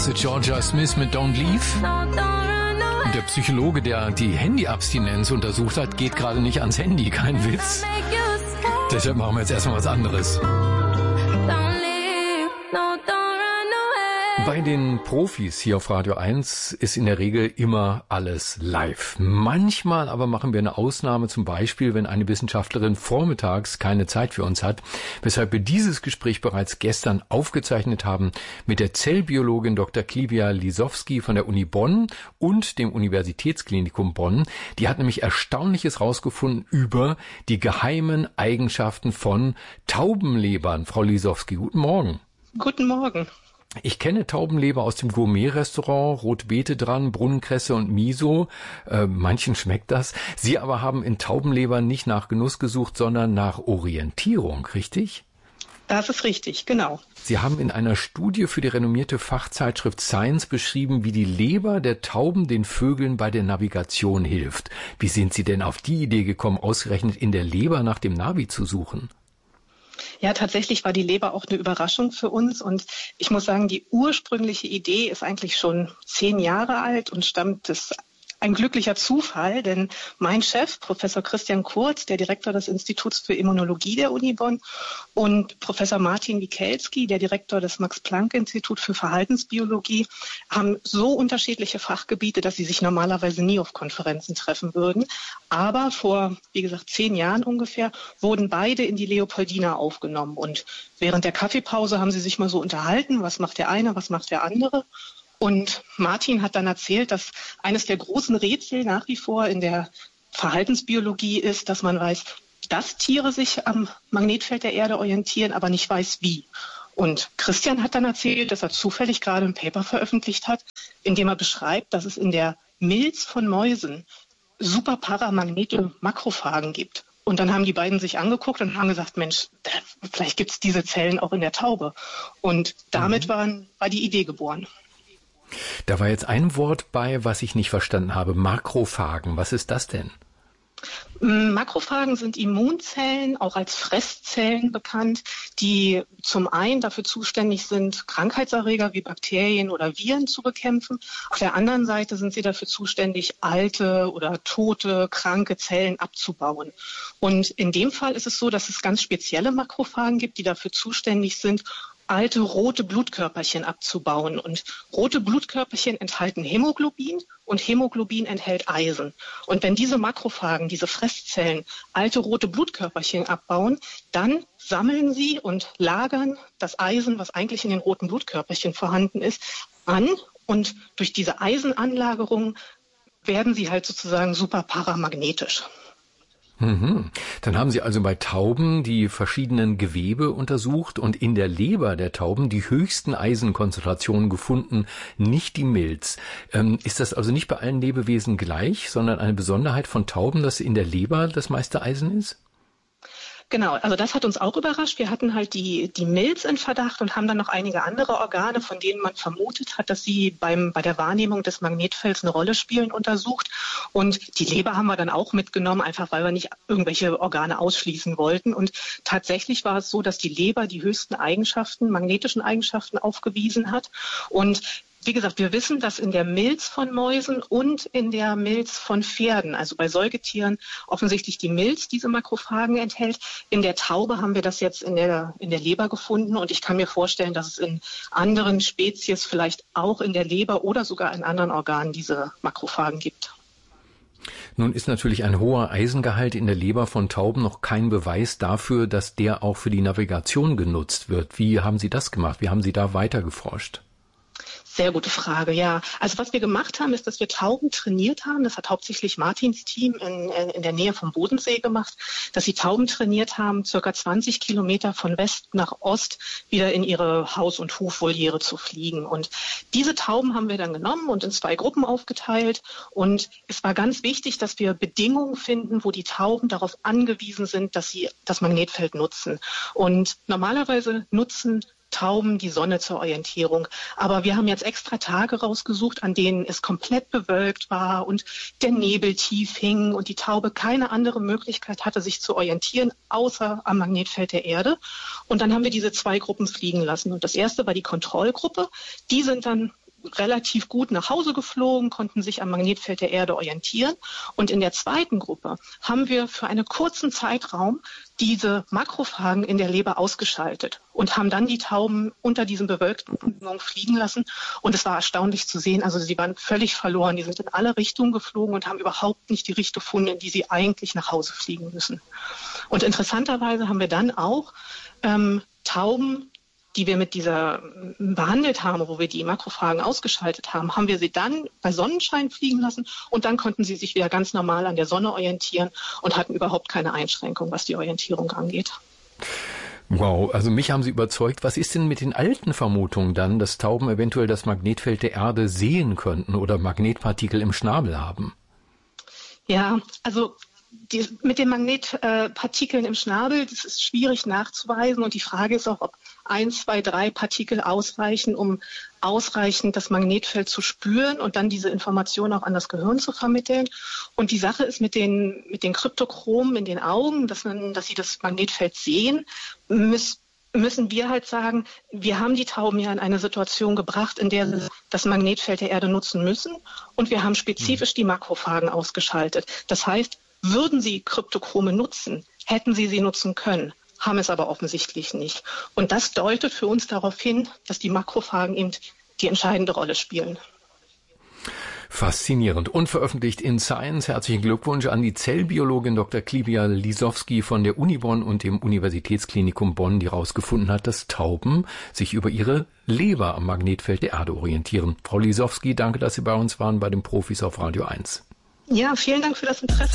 Das ist Georgia Smith mit Don't Leave. Und der Psychologe, der die Handyabstinenz untersucht hat, geht gerade nicht ans Handy, kein Witz. Deshalb machen wir jetzt erstmal was anderes. Bei den Profis hier auf Radio 1 ist in der Regel immer alles live. Manchmal aber machen wir eine Ausnahme, zum Beispiel, wenn eine Wissenschaftlerin vormittags keine Zeit für uns hat, weshalb wir dieses Gespräch bereits gestern aufgezeichnet haben mit der Zellbiologin Dr. Klivia Lisowski von der Uni Bonn und dem Universitätsklinikum Bonn. Die hat nämlich Erstaunliches rausgefunden über die geheimen Eigenschaften von Taubenlebern. Frau Lisowski, guten Morgen. Guten Morgen. Ich kenne Taubenleber aus dem Gourmet-Restaurant, Rotbeete dran, Brunnenkresse und Miso. Manchen schmeckt das. Sie aber haben in Taubenleber nicht nach Genuss gesucht, sondern nach Orientierung, richtig? Das ist richtig, genau. Sie haben in einer Studie für die renommierte Fachzeitschrift Science beschrieben, wie die Leber der Tauben den Vögeln bei der Navigation hilft. Wie sind Sie denn auf die Idee gekommen, ausgerechnet in der Leber nach dem Navi zu suchen? Ja, tatsächlich war die Leber auch eine Überraschung für uns und ich muss sagen, die ursprüngliche Idee ist eigentlich schon 10 Jahre alt und stammt ein glücklicher Zufall, denn mein Chef, Professor Christian Kurz, der Direktor des Instituts für Immunologie der Uni Bonn und Professor Martin Wikelski, der Direktor des Max-Planck-Institut für Verhaltensbiologie, haben so unterschiedliche Fachgebiete, dass sie sich normalerweise nie auf Konferenzen treffen würden. Aber vor, wie gesagt, 10 Jahren ungefähr wurden beide in die Leopoldina aufgenommen und während der Kaffeepause haben sie sich mal so unterhalten, was macht der eine, was macht der andere. Und Martin hat dann erzählt, dass eines der großen Rätsel nach wie vor in der Verhaltensbiologie ist, dass man weiß, dass Tiere sich am Magnetfeld der Erde orientieren, aber nicht weiß, wie. Und Christian hat dann erzählt, dass er zufällig gerade ein Paper veröffentlicht hat, in dem er beschreibt, dass es in der Milz von Mäusen superparamagnete Makrophagen gibt. Und dann haben die beiden sich angeguckt und haben gesagt, Mensch, vielleicht gibt es diese Zellen auch in der Taube. Und damit war die Idee geboren. Da war jetzt ein Wort bei, was ich nicht verstanden habe. Makrophagen. Was ist das denn? Makrophagen sind Immunzellen, auch als Fresszellen bekannt, die zum einen dafür zuständig sind, Krankheitserreger wie Bakterien oder Viren zu bekämpfen. Auf der anderen Seite sind sie dafür zuständig, alte oder tote, kranke Zellen abzubauen. Und in dem Fall ist es so, dass es ganz spezielle Makrophagen gibt, die dafür zuständig sind, alte rote Blutkörperchen abzubauen. Und rote Blutkörperchen enthalten Hämoglobin und Hämoglobin enthält Eisen. Und wenn diese Makrophagen, diese Fresszellen, alte rote Blutkörperchen abbauen, dann sammeln sie und lagern das Eisen, was eigentlich in den roten Blutkörperchen vorhanden ist, an. Und durch diese Eisenanlagerung werden sie halt sozusagen super paramagnetisch. Dann haben Sie also bei Tauben die verschiedenen Gewebe untersucht und in der Leber der Tauben die höchsten Eisenkonzentrationen gefunden, nicht die Milz. Ist das also nicht bei allen Lebewesen gleich, sondern eine Besonderheit von Tauben, dass in der Leber das meiste Eisen ist? Genau, also das hat uns auch überrascht. Wir hatten halt die Milz in Verdacht und haben dann noch einige andere Organe, von denen man vermutet hat, dass sie bei der Wahrnehmung des Magnetfelds eine Rolle spielen, untersucht. Und die Leber haben wir dann auch mitgenommen, einfach weil wir nicht irgendwelche Organe ausschließen wollten. Und tatsächlich war es so, dass die Leber die höchsten Eigenschaften, magnetischen Eigenschaften aufgewiesen hat. Und wie gesagt, wir wissen, dass in der Milz von Mäusen und in der Milz von Pferden, also bei Säugetieren, offensichtlich die Milz diese Makrophagen enthält. In der Taube haben wir das jetzt in der Leber gefunden und ich kann mir vorstellen, dass es in anderen Spezies vielleicht auch in der Leber oder sogar in anderen Organen diese Makrophagen gibt. Nun ist natürlich ein hoher Eisengehalt in der Leber von Tauben noch kein Beweis dafür, dass der auch für die Navigation genutzt wird. Wie haben Sie das gemacht? Wie haben Sie da weiter geforscht? Sehr gute Frage, ja. Also was wir gemacht haben, ist, dass wir Tauben trainiert haben. Das hat hauptsächlich Martins Team in der Nähe vom Bodensee gemacht, dass sie Tauben trainiert haben, circa 20 Kilometer von West nach Ost wieder in ihre Haus- und Hofvoliere zu fliegen. Und diese Tauben haben wir dann genommen und in 2 Gruppen aufgeteilt. Und es war ganz wichtig, dass wir Bedingungen finden, wo die Tauben darauf angewiesen sind, dass sie das Magnetfeld nutzen. Und normalerweise nutzen Tauben die Sonne zur Orientierung. Aber wir haben jetzt extra Tage rausgesucht, an denen es komplett bewölkt war und der Nebel tief hing und die Taube keine andere Möglichkeit hatte, sich zu orientieren, außer am Magnetfeld der Erde. Und dann haben wir diese 2 Gruppen fliegen lassen. Und das erste war die Kontrollgruppe. Die sind dann relativ gut nach Hause geflogen, konnten sich am Magnetfeld der Erde orientieren. Und in der zweiten Gruppe haben wir für einen kurzen Zeitraum diese Makrophagen in der Leber ausgeschaltet und haben dann die Tauben unter diesen bewölkten Bedingungen fliegen lassen. Und es war erstaunlich zu sehen, also sie waren völlig verloren. Die sind in alle Richtungen geflogen und haben überhaupt nicht die Richtung gefunden, in die sie eigentlich nach Hause fliegen müssen. Und interessanterweise haben wir dann auch Tauben, die wir mit dieser behandelt haben, wo wir die Makrophagen ausgeschaltet haben, haben wir sie dann bei Sonnenschein fliegen lassen und dann konnten sie sich wieder ganz normal an der Sonne orientieren und hatten überhaupt keine Einschränkung, was die Orientierung angeht. Wow, also mich haben Sie überzeugt. Was ist denn mit den alten Vermutungen dann, dass Tauben eventuell das Magnetfeld der Erde sehen könnten oder Magnetpartikel im Schnabel haben? Ja, also mit den Magnetpartikeln im Schnabel, das ist schwierig nachzuweisen und die Frage ist auch, ob 1, 2, 3 Partikel ausreichen, um ausreichend das Magnetfeld zu spüren und dann diese Information auch an das Gehirn zu vermitteln. Und die Sache ist mit den Kryptochromen in den Augen, dass sie das Magnetfeld sehen, müssen wir halt sagen, wir haben die Tauben ja in eine Situation gebracht, in der sie das Magnetfeld der Erde nutzen müssen und wir haben spezifisch die Makrophagen ausgeschaltet. Das heißt, würden sie Kryptochrome nutzen, hätten sie nutzen können, haben es aber offensichtlich nicht. Und das deutet für uns darauf hin, dass die Makrophagen eben die entscheidende Rolle spielen. Faszinierend. Und veröffentlicht in Science. Herzlichen Glückwunsch an die Zellbiologin Dr. Klivia Lisowski von der Uni Bonn und dem Universitätsklinikum Bonn, die herausgefunden hat, dass Tauben sich über ihre Leber am Magnetfeld der Erde orientieren. Frau Lisowski, danke, dass Sie bei uns waren bei den Profis auf Radio 1. Ja, vielen Dank für das Interesse.